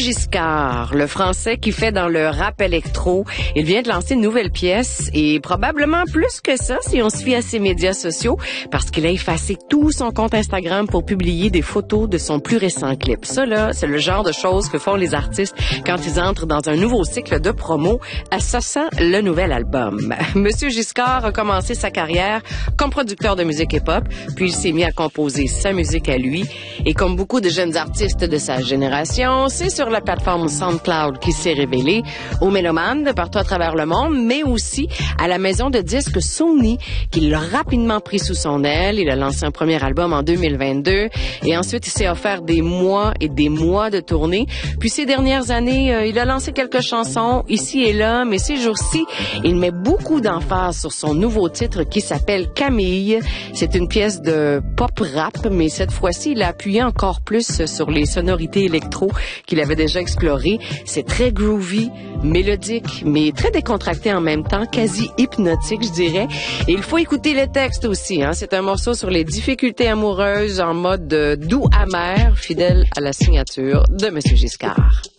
Giscard, le Français qui fait dans le rap électro, il vient de lancer une nouvelle pièce et probablement plus que ça si on se fie à ses médias sociaux parce qu'il a effacé tout son compte Instagram pour publier des photos de son plus récent clip. Ça là, c'est le genre de choses que font les artistes quand ils entrent dans un nouveau cycle de promo. Ça sent le nouvel album. Monsieur Giscard a commencé sa carrière comme producteur de musique hip-hop, puis il s'est mis à composer sa musique à lui. Et comme beaucoup de jeunes artistes de sa génération, c'est sur la plateforme SoundCloud qu'il s'est révélé aux mélomanes de partout à travers le monde, mais aussi à la maison de disques Sony, qui l'a rapidement pris sous son aile. Il a lancé un premier album en 2022 et ensuite il s'est offert des mois et des mois de tournée. Puis ces dernières années, il a lancé quelques chansons ici et là, mais ces jours-ci, il met beaucoup d'emphase sur son nouveau titre qui s'appelle Camille. C'est une pièce de pop-rap, mais cette fois-ci, il a appuyé encore plus sur les sonorités électro qu'il avait déjà explorées. C'est très groovy, mélodique, mais très décontracté en même temps, quasi hypnotique, je dirais. Et il faut écouter le texte aussi, hein. C'est un morceau sur les difficultés amoureuses en mode doux amer, fidèle à la signature de Monsieur Giscard.